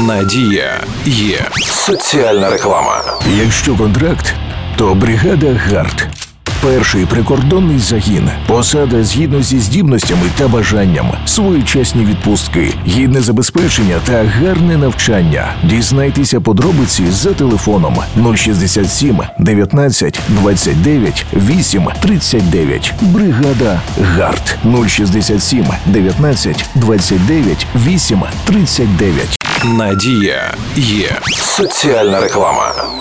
Надія є соціальна реклама. Якщо контракт, то бригада ГАРД. Перший прикордонний загін. Посада згідно зі здібностями та бажанням. Своєчасні відпустки, гідне забезпечення та гарне навчання. Дізнайтеся подробиці за телефоном 067 19 29 8 39. Бригада ГАРД 067 19 29 8 39. Надія є соціальна реклама.